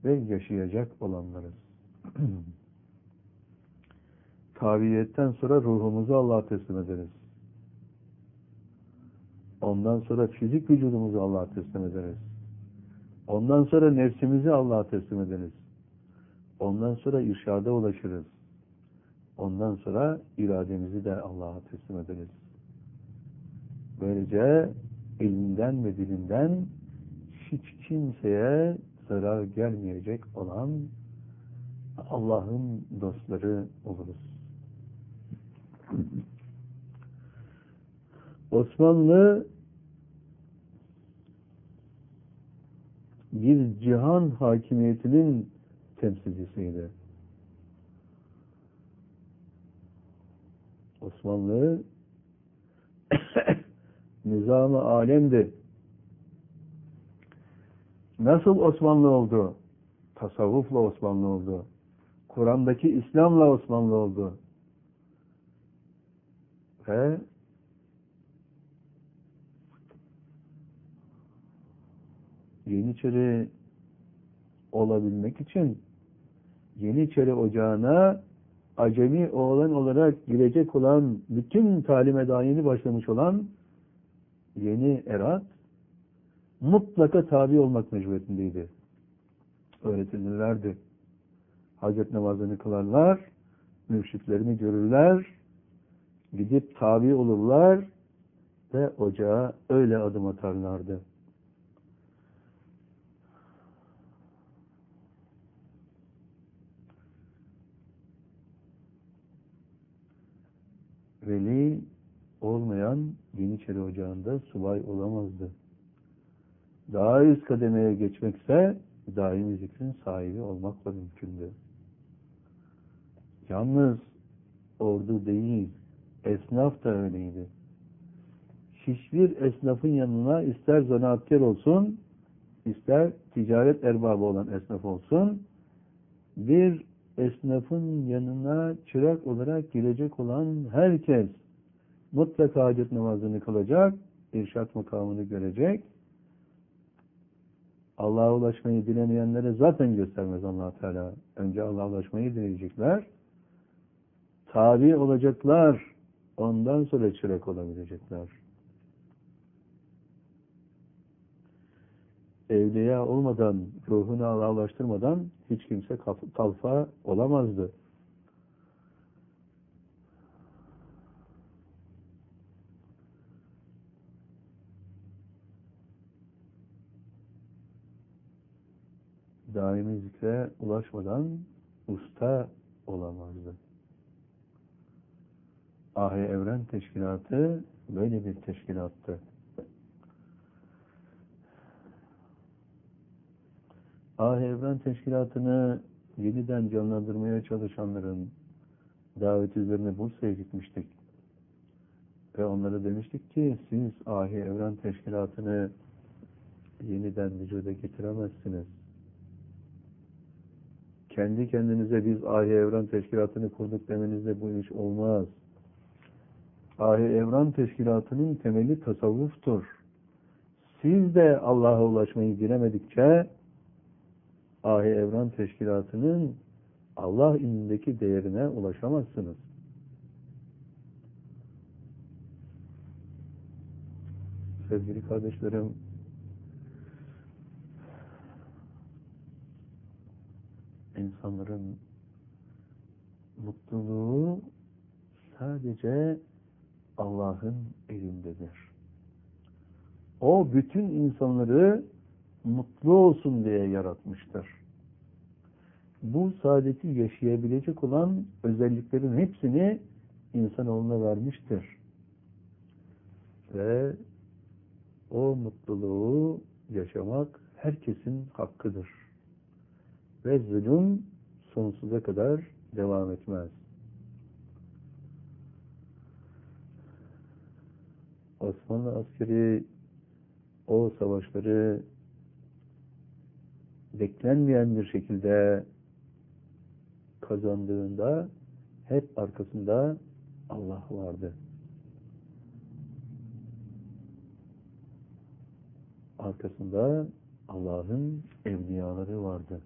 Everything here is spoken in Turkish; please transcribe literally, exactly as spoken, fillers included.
ve yaşayacak olanlarız. Tabiiyetten sonra ruhumuzu Allah'a teslim ederiz. Ondan sonra fizik vücudumuzu Allah'a teslim ederiz. Ondan sonra nefsimizi Allah'a teslim ederiz. Ondan sonra irşada ulaşırız. Ondan sonra irademizi de Allah'a teslim ederiz. Böylece elinden ve dilinden hiç kimseye zarar gelmeyecek olan Allah'ın dostları oluruz. Osmanlı bir cihan hakimiyetinin temsilcisiydi. Osmanlı nizam-ı alemdi. Nasıl Osmanlı oldu? Tasavvufla Osmanlı oldu. Kur'an'daki İslam'la Osmanlı oldu. Ve Yeniçeri olabilmek için Yeniçeri ocağına acemi oğlan olarak girecek olan, bütün talime daha yeni başlamış olan yeni erat mutlaka tabi olmak mecburiyetindeydi. Öğretilirlerdi. Hacet namazını kılarlar, mürşitlerini görürler, gidip tabi olurlar ve ocağa öyle adım atarlardı. Veli olmayan Yeniçeri Ocağı'nda subay olamazdı. Daha üst kademeye geçmekse daimi zikrin sahibi olmakla mümkündü. Yalnız ordu değil, esnaf da öyleydi. Hiçbir esnafın yanına ister zanaatkar olsun, ister ticaret erbabı olan esnaf olsun, bir esnafın yanına çırak olarak girecek olan herkes mutlaka hacet namazını kılacak, irşat makamını görecek. Allah'a ulaşmayı dilemeyenlere zaten göstermez Allah Teala. Önce Allah'a ulaşmayı dileyecekler. Tabi olacaklar. Ondan sonra çırak olabilecekler. Evliya olmadan, ruhunu Allah'a ulaştırmadan hiç kimse kalfa olamazdı. Daimi zikre ulaşmadan usta olamazdı. Ahi Evren Teşkilatı böyle bir teşkilattı. Ahi Evren Teşkilatı'nı yeniden canlandırmaya çalışanların davet üzerine Bursa'ya gitmiştik. Ve onlara demiştik ki siz Ahi Evren Teşkilatı'nı yeniden vücuda getiremezsiniz. Kendi kendinize biz Ahi Evren Teşkilatı'nı kurduk demenizle bu iş olmaz. Ahi Evren Teşkilatı'nın temeli tasavvuftur. Siz de Allah'a ulaşmayı dilemedikçe Ahi Evren Teşkilatı'nın Allah indindeki değerine ulaşamazsınız. Sevgili kardeşlerim, insanların mutluluğu sadece Allah'ın elindedir. O bütün insanları mutlu olsun diye yaratmıştır. Bu saadeti yaşayabilecek olan özelliklerin hepsini insanoğluna vermiştir. Ve o mutluluğu yaşamak herkesin hakkıdır. Ve zulüm sonsuza kadar devam etmez. Osmanlı askeri o savaşları beklenmeyen bir şekilde kazandığında hep arkasında Allah vardı. Arkasında Allah'ın evliyaları vardı.